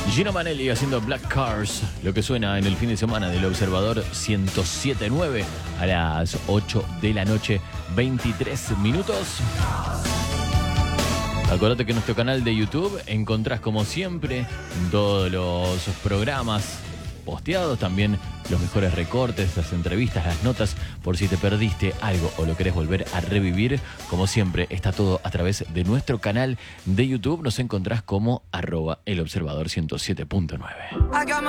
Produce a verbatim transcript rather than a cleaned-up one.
Gino Manelli haciendo Black Cars, lo que suena en el fin de semana del Observador ciento siete punto nueve a las ocho de la noche, veintitrés minutos. Acordate que en nuestro canal de YouTube encontrás como siempre todos los programas posteados, también los mejores recortes, las entrevistas, las notas, por si te perdiste algo o lo querés volver a revivir. Como siempre, está todo a través de nuestro canal de YouTube. Nos encontrás como arroba el observador ciento siete punto nueve.